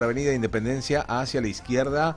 la Avenida Independencia hacia la izquierda,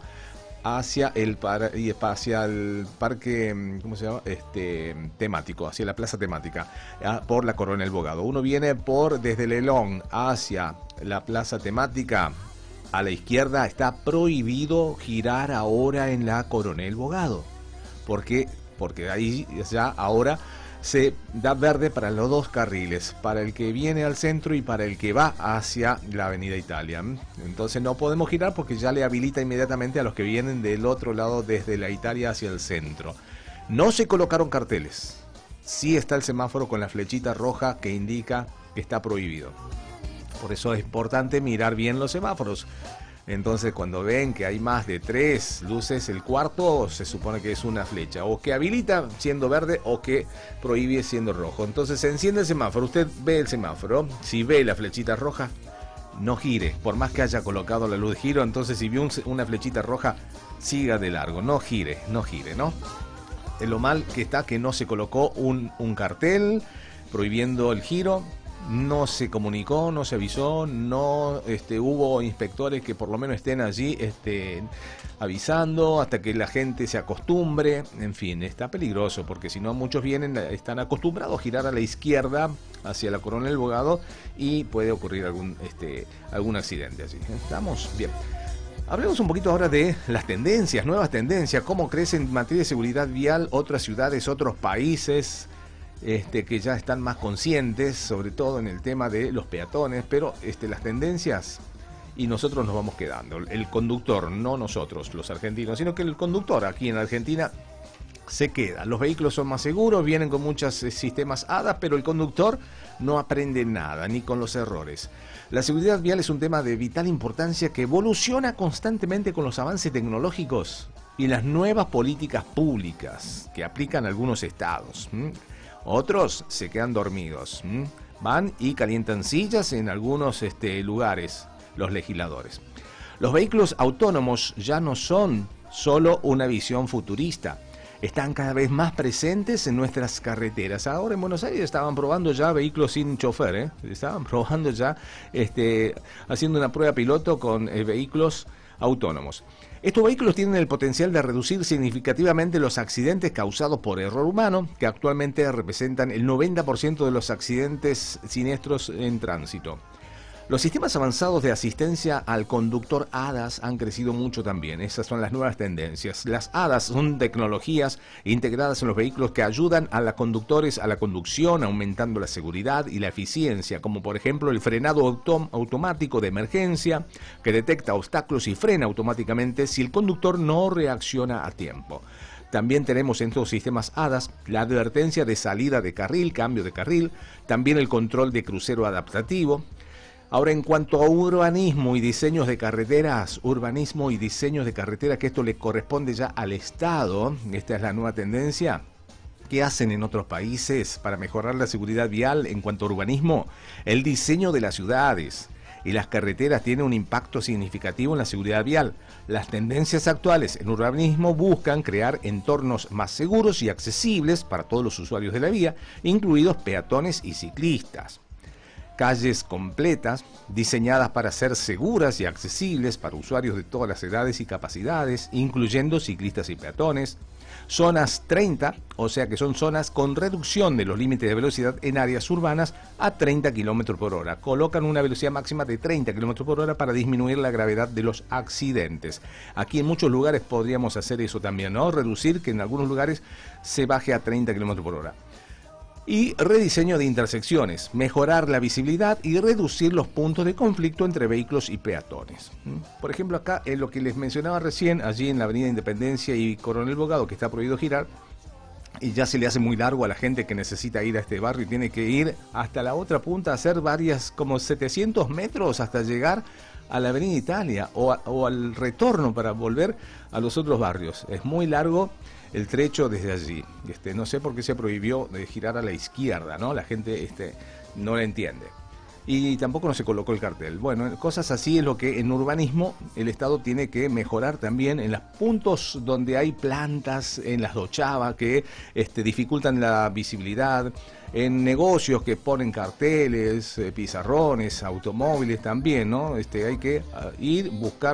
hacia el parque, ¿cómo se llama? Temático, hacia la plaza temática, por la Coronel Bogado. Uno viene desde Lelón hacia la plaza temática, a la izquierda está prohibido girar ahora en la Coronel Bogado. ¿Por qué? Porque ahí ya ahora se da verde para los dos carriles, para el que viene al centro y para el que va hacia la Avenida Italia. Entonces no podemos girar porque ya le habilita inmediatamente a los que vienen del otro lado desde la Italia hacia el centro. No se colocaron carteles. Sí está el semáforo con la flechita roja que indica que está prohibido. Por eso es importante mirar bien los semáforos. Entonces cuando ven que hay más de 3 luces, el cuarto se supone que es una flecha, o que habilita siendo verde o que prohíbe siendo rojo. Entonces se enciende el semáforo, usted ve el semáforo, si ve la flechita roja, no gire, por más que haya colocado la luz de giro. Entonces si vio una flechita roja, siga de largo, no gire, ¿no? Lo mal que está que no se colocó un cartel prohibiendo el giro. No se comunicó, no se avisó, no hubo inspectores que por lo menos estén allí avisando hasta que la gente se acostumbre. En fin, está peligroso porque si no muchos están acostumbrados a girar a la izquierda hacia la Coronel Bogado y puede ocurrir algún accidente allí. ¿Estamos? Bien. Hablemos un poquito ahora de las tendencias, nuevas tendencias, cómo crecen en materia de seguridad vial otras ciudades, otros países. Que ya están más conscientes, sobre todo en el tema de los peatones, pero las tendencias, y nosotros nos vamos quedando. El conductor, no nosotros, los argentinos, sino que el conductor aquí en Argentina se queda. Los vehículos son más seguros, vienen con muchos sistemas ADAS, pero el conductor no aprende nada, ni con los errores. La seguridad vial es un tema de vital importancia que evoluciona constantemente con los avances tecnológicos y las nuevas políticas públicas que aplican algunos estados. Otros se quedan dormidos, van y calientan sillas en algunos lugares, los legisladores. Los vehículos autónomos ya no son solo una visión futurista, están cada vez más presentes en nuestras carreteras. Ahora en Buenos Aires estaban probando ya vehículos sin chofer, estaban probando ya, haciendo una prueba piloto con vehículos autónomos. Estos vehículos tienen el potencial de reducir significativamente los accidentes causados por error humano, que actualmente representan el 90% de los accidentes siniestros en tránsito. Los sistemas avanzados de asistencia al conductor ADAS han crecido mucho también. Esas son las nuevas tendencias. Las ADAS son tecnologías integradas en los vehículos que ayudan a los conductores a la conducción, aumentando la seguridad y la eficiencia, como por ejemplo el frenado automático de emergencia, que detecta obstáculos y frena automáticamente si el conductor no reacciona a tiempo. También tenemos en estos sistemas ADAS la advertencia de salida de carril, cambio de carril, también el control de crucero adaptativo. Ahora, en cuanto a urbanismo y diseños de carreteras, que esto le corresponde ya al Estado, esta es la nueva tendencia. ¿Qué hacen en otros países para mejorar la seguridad vial en cuanto a urbanismo? El diseño de las ciudades y las carreteras tiene un impacto significativo en la seguridad vial. Las tendencias actuales en urbanismo buscan crear entornos más seguros y accesibles para todos los usuarios de la vía, incluidos peatones y ciclistas. Calles completas, diseñadas para ser seguras y accesibles para usuarios de todas las edades y capacidades, incluyendo ciclistas y peatones. Zonas 30, o sea que son zonas con reducción de los límites de velocidad en áreas urbanas a 30 km por hora. Colocan una velocidad máxima de 30 km por hora para disminuir la gravedad de los accidentes. Aquí en muchos lugares podríamos hacer eso también, ¿no? Reducir que en algunos lugares se baje a 30 km por hora. Y rediseño de intersecciones, mejorar la visibilidad y reducir los puntos de conflicto entre vehículos y peatones. Por ejemplo, acá en lo que les mencionaba recién, allí en la Avenida Independencia y Coronel Bogado, que está prohibido girar, y ya se le hace muy largo a la gente que necesita ir a este barrio y tiene que ir hasta la otra punta, hacer como 700 metros hasta llegar a la Avenida Italia o al retorno para volver a los otros barrios. Es muy largo el trecho desde allí. No sé por qué se prohibió de girar a la izquierda, ¿no? La gente no la entiende. y tampoco no se colocó el cartel. Bueno, cosas así es lo que en urbanismo el Estado tiene que mejorar también en los puntos donde hay plantas, en las dochavas que dificultan la visibilidad, en negocios que ponen carteles, pizarrones, automóviles también, ¿no? Hay que ir, buscar